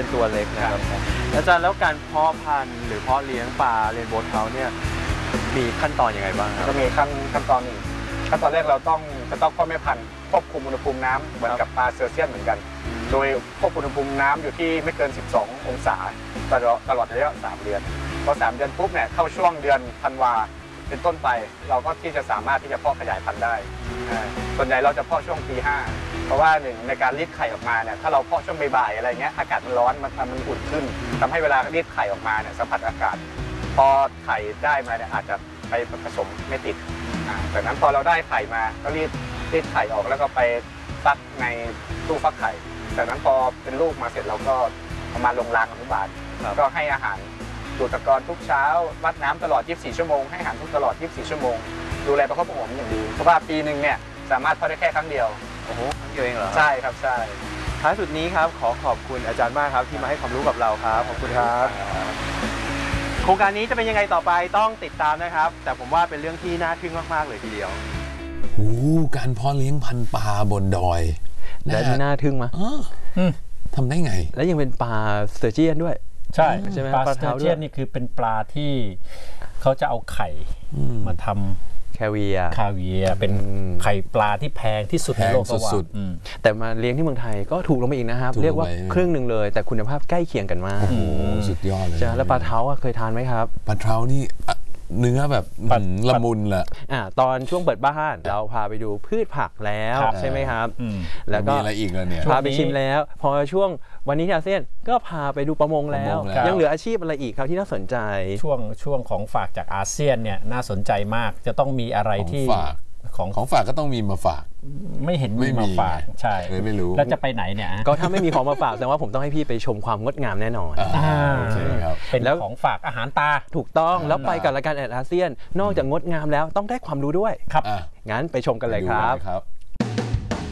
เป็นตัวเล็กนะครับอาจารย์แล้วการเพาะพันธุ์หรือเพาะเลี้ยงปลาเรนโบว์เทาเนี่ยมีขั้นตอนยังไงบ้างครับก็มีขั้นตอนหนึ่งขั้นตอนแรกเราจะต้องพ่อแม่พันธุ์ควบคุมอุณหภูมิน้ำเหมือนกับปลาเซอร์เซียนเหมือนกันโดยควบคุมอุณหภูมิน้ำอยู่ที่ไม่เกิน12 องศาตลอดระยะ3 เดือนพอ3 เดือนปุ๊บเนี่ยเข้าช่วงเดือนธันวาเป็นต้นไปเราก็ที่จะสามารถที่จะเพาะขยายพันธุ์ได้ส่วนใหญ่เราจะเพาะช่วงตี 5เพราะว่าหนึ่งในการรีดไข่ออกมาเนี่ยถ้าเราเพาะช่วงบ่ายๆอะไรเงี้ยอากาศมันร้อนมันอุ่นขึ้นทำให้เวลารีดไข่ออกมาเนี่ยสัมผัสอากาศพอไข่ได้มาเนี่ยอาจจะไปผสมไม่ติดจากนั้นพอเราได้ไข่มาก็รีดไข่ออกแล้วก็ไปฟักในตู้ฟักไข่จากนั้นพอเป็นลูกมาเสร็จเราก็เอามาลงรางอนุบาลก็ให้อาหารดูดตะกอนทุกเช้าวัดน้ำตลอด24 ชั่วโมงให้อาหารทุกตลอด24 ชั่วโมงดูแลประคบประหงมอย่างดีเพราะว่าปีหนึ่งเนี่ยสามารถเพาะได้แค่ครั้งเดียวโอ้โหครั้งเดียวเองเหรอใช่ครับใช่ท้ายสุดนี้ครับขอบคุณอาจารย์มากครับที่มาให้ความรู้กับเราครับขอบคุณครับโครงการนี้จะเป็นยังไงต่อไปต้องติดตามนะครับแต่ผมว่าเป็นเรื่องที่น่าทึ่งมากๆเลยทีเดียวการเพาะเลี้ยงพันธุ์ปลาบนดอยและที่น่าทึ่งมั้ยทำได้ไงและยังเป็นปลาสเตอร์เจียนด้วยใช่ไหมปลาสเตอร์เจียนนี่คือเป็นปลาที่เขาจะเอาไข่มาทำคาเวียร์เป็นไข่ปลาที่แพงที่สุดในโลกสุดแต่มาเลี้ยงที่เมืองไทยก็ถูกลงไปอีกนะครับเรียกว่าครึ่งหนึ่งเลยแต่คุณภาพใกล้เคียงกันมากโอ้โหสุดยอดเลยแล้วปลาเท้าเคยทานไหมครับปลาเท้านี่เนื้อแบบละมุนแหละตอนช่วงเปิดบ้านเราพาไปดูพืชผักแล้วใช่ไหมครับแล้วก็มีอะไรอีกแล้วเนี่ยพาไปชิมแล้วพอช่วงวันนี้ที่อาเซียนก็พาไปดูประมงแล้วยังเหลืออาชีพอะไรอีกครับที่น่าสนใจช่วงของฝากจากอาเซียนเนี่ยน่าสนใจมากจะต้องมีอะไรที่ของฝากก็ต้องมีมาฝากไม่เห็นมีมาฝากใช่เลยไม่รู้แล้วจะไปไหนเนี่ยก็ถ้าไม่มีของมาฝากแสดงว่าผมต้องให้พี่ไปชมความงดงามแน่นอนเป็นของฝากอาหารตาถูกต้องแล้วไปกับรายการแอดอาเซียนนอกจากงดงามแล้วต้องได้ความรู้ด้วยครับงั้นไปชมกันเลยครับ